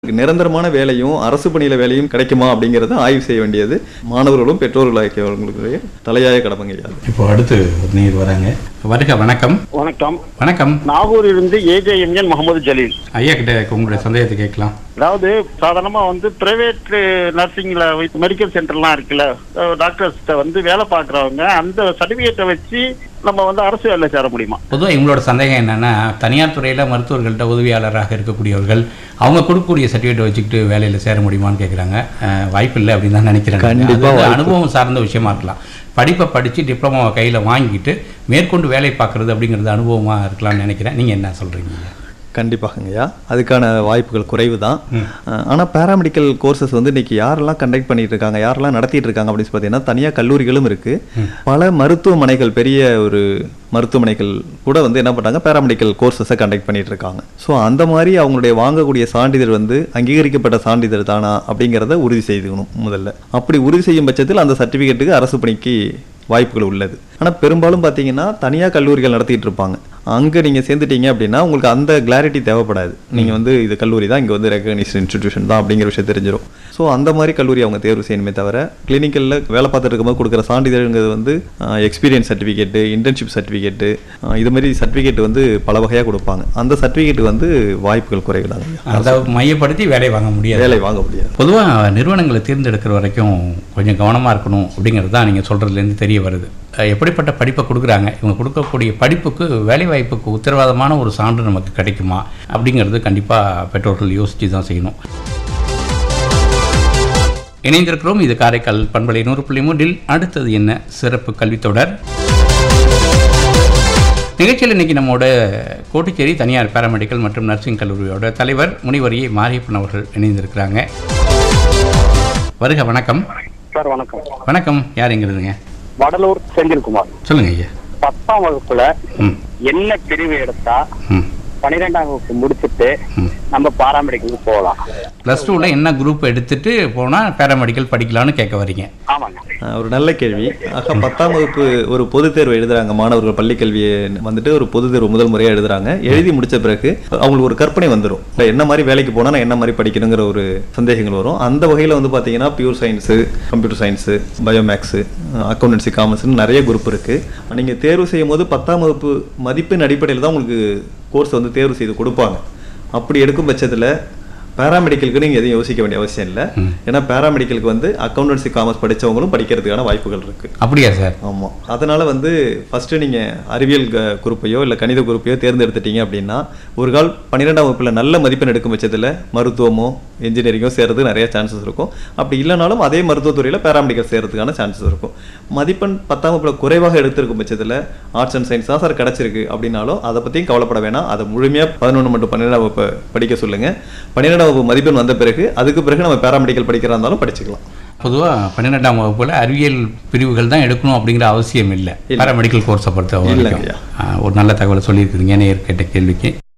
நிரந்தரமான வேலையும் அரசு பணியில வேலையும் கிடைக்குமா அப்படிங்கறத ஆய்வு செய்ய வேண்டியது மாணவர்களும் பெற்றோர்களாகியவர்களுடைய தலையாய கடமைங்க. இப்போ அடுத்து நீர் வராங்க. வருக. வணக்கம். வணக்கம். வணக்கம். நாகூரில் இருந்து ஏஜேஎம்என் முகமது ஜலீல். ஐயா கிட்ட உங்களுடைய சந்தேகத்தை கேட்கலாம். அதாவது சாதாரணமா பிரைவேட் நர்சிங்ல மெடிக்கல் சென்டர்லாம் இருக்குல்ல, டாக்டர்ஸ்ட வேலை பார்க்கறவங்க அந்த சர்டிபிகேட்டை வச்சு நம்ம அரசு வேலை சேர முடியுமா? பொதுவாக இவங்களோட சந்தேகம் என்னன்னா, தனியார் துறையில் மருத்துவர்கள்ட்ட உதவியாளராக இருக்கக்கூடியவர்கள் அவங்க கொடுக்கக்கூடிய சர்டிஃபிகேட் வச்சுக்கிட்டு வேலையில் சேர முடியுமான்னு கேட்குறாங்க. வாய்ப்பு இல்லை அப்படின்னு தான் நினைக்கிறேன். கண்டிப்பாக அனுபவம் சார்ந்த விஷயமா இருக்கலாம். படிப்பை படித்து டிப்ளமோவை கையில் வாங்கிட்டு மேற்கொண்டு வேலை பார்க்குறது அப்படிங்கிறது அனுபவமாக இருக்கலாம்னு நினைக்கிறேன். நீங்கள் என்ன சொல்கிறீங்க? கண்டிப்பாகங்கய்யா, அதுக்கான வாய்ப்புகள் குறைவு தான். ஆனால் பேராமெடிக்கல் கோர்சஸ் இன்றைக்கி யாரெல்லாம் கண்டக்ட் பண்ணிட்டு இருக்காங்க, யாரெல்லாம் நடத்திட்டு இருக்காங்க அப்படின்னு பார்த்தீங்கன்னா தனியாக கல்லூரிகளும் இருக்குது. பல மருத்துவமனைகள், பெரிய ஒரு மருத்துவமனைகள் கூட என்ன பண்ணுறாங்க, பேராமெடிக்கல் கோர்சஸை கண்டக்ட் பண்ணிட்டு இருக்காங்க. ஸோ அந்த மாதிரி அவங்களுடைய வாங்கக்கூடிய சான்றிதழ் அங்கீகரிக்கப்பட்ட சான்றிதழ் தானா அப்படிங்கிறத உறுதி செய்துக்கணும் முதல்ல. அப்படி உறுதி செய்யும் பட்சத்தில் அந்த சர்டிஃபிகேட்டுக்கு அரசு பணிக்கு வாய்ப்புகள் உள்ளது. ஆனால் பெரும்பாலும் பார்த்தீங்கன்னா தனியாக கல்லூரிகள் நடத்திட்டு இருப்பாங்க. அங்கே நீங்கள் சேர்ந்துட்டீங்க அப்படின்னா உங்களுக்கு அந்த கிளாரிட்டி தேவைப்படாது. நீங்கள் இது கல்லூரி தான், இங்கே ரெகக்னைஸ்ட் இன்ஸ்டிடியூஷன் தான் அப்படிங்கிற விஷயம் தெரிஞ்சிடும். ஸோ அந்த மாதிரி கல்லூரி அவங்க தேர்வு செய்யணுமே தவிர, கிளினிக்கலில் வேலை பார்த்துட்டு இருக்கும்போது கொடுக்குற சான்றிதழ்ங்கிறது எக்ஸ்பீரியன்ஸ் சர்டிஃபிகேட்டு, இன்டர்ன்ஷிப் சர்டிஃபிகேட்டு, இது மாதிரி சர்டிஃபிகேட் பல வகையாக கொடுப்பாங்க. அந்த சர்டிஃபிகேட் வாய்ப்புகள் குறைவிடாது. அதாவது மையப்படுத்தி வேலை வாங்க முடியாது. பொதுவாக நிறுவனங்களை தேர்ந்தெடுக்கிற வரைக்கும் கொஞ்சம் கவனமாக இருக்கணும் அப்படிங்கிறது தான் நீங்கள் சொல்கிறதுலேருந்து தெரிய வருது. எப்படிப்பட்ட படிப்பை கொடுக்குறாங்க, இவங்க கொடுக்கக்கூடிய படிப்புக்கு வேலை வாய்ப்புக்கு உத்தரவாதமான ஒரு சான்று நமக்கு கிடைக்குமா அப்படிங்கிறது கண்டிப்பாக பெற்றோர்கள் யோசித்து தான் செய்யணும். இணைந்திருக்கிறோம். இது காரைக்கால் பண்பலை 100.3. அடுத்தது என்ன சிறப்பு கல்வித்தொடர் நிகழ்ச்சியில் இன்னைக்கு நம்மோட கோட்டுச்சேரி தனியார் பேராமெடிக்கல் மற்றும் நர்சிங் கல்லூரியோட தலைவர் முனைவர் ஏ மாரியப்பன் அவர்கள் இணைந்திருக்கிறாங்க. வருக. வணக்கம் சார். வணக்கம். வணக்கம். யார் எங்கிறதுங்க? வடலூர் செந்தில்குமார். சொல்லுங்க ஐயா. 10ஆம் வகுப்புல என்ன பிரிவு எடுத்தா 12ஆம் வகுப்பு முடிச்சுட்டு நம்ம பாராமெடிக்கல் போகலாம்? +2ல என்ன குரூப் எடுத்துட்டு போனா பேராமெடிக்கல் படிக்கலாம்னு கேட்க வரீங்க? ஆமாங்க. ஒரு நல்ல கேள்வி. 10ஆம் வகுப்பு ஒரு பொதுத் தேர்வு எழுதுறாங்க மாணவர்கள். பள்ளிக்கல்வியை ஒரு பொதுத் தேர்வு முதல் முறையாக எழுதுறாங்க. எழுதி முடிச்ச பிறகு அவங்களுக்கு ஒரு கற்பனை வந்துடும், என்ன மாதிரி வேலைக்கு போனா நான் என்ன மாதிரி படிக்கணுங்கிற ஒரு சந்தேகங்கள் வரும். அந்த வகையில் பார்த்தீங்கன்னா pure science, computer science, biomaths, accountancy, காமர்ஸ்னு நிறைய குரூப் இருக்கு. நீங்க தேர்வு செய்யும் போது 10ஆம் வகுப்பு மதிப்பெண் அடிப்படையில் தான் உங்களுக்கு கோர்ஸ் தேர்வு செய்து கொடுப்பாங்க. அப்படி எடுக்கும் பட்சத்தில் பேராமெடிக்கலுக்கு நீங்கள் எதையும் யோசிக்க வேண்டிய அவசியம் இல்லை. ஏன்னா பேராமெடிக்கலுக்கு அக்கௌண்டன்சி, காமர்ஸ் படித்தவங்களும் படிக்கிறதுக்கான வாய்ப்புகள் இருக்கு. அப்படியா சார்? ஆமாம். அதனால ஃபர்ஸ்ட் நீங்கள் அறிவியல் குரூப்பையோ இல்லை கணித குரூப்பையோ தேர்ந்தெடுத்துட்டீங்க அப்படின்னா ஒரு கால் 12ஆம் வகுப்பில் நல்ல மதிப்பெண் எடுக்கும் பட்சத்தில் மருத்துவமோ இன்ஜினியரிங்கோ சேர்றதுக்கு நிறைய சான்சஸ் இருக்கும். அப்படி இல்லைனாலும் அதே மருத்துவத்துறையில் பேராமெடிக்கல் சேர்றதுக்கான சான்சஸ் இருக்கும். மதிப்பெண் 10ஆம் வகுப்பில் குறைவாக எடுத்திருக்கும் பட்சத்தில் ஆர்ட்ஸ் அண்ட் சயின்ஸ் தான் சார் கிடச்சிருக்கு அப்படின்னாலும் அதை பற்றியும் கவலைப்பட வேணாம். அதை முழுமையாக 11 மற்றும் 12ஆம் வகுப்பு படிக்க சொல்லுங்கள். 12ஆம் வகுப்பு மதிப்பெண் வந்த பிறகு அதுக்கு பிறகு நம்ம பேராமெடிக்கல் படிக்கிறதா இருந்தாலும் படிச்சுக்கலாம். பொதுவாக 12ஆம் வகுப்புல அறிவியல் பிரிவுகள் தான் எடுக்கணும் அப்படிங்கிற அவசியம் இல்லை பேராமெடிக்கல் கோர்ஸை பொறுத்தவரை. ஒரு நல்ல தகவலை சொல்லியிருக்கிறீங்க நேயர் கேட்ட கேள்விக்கு.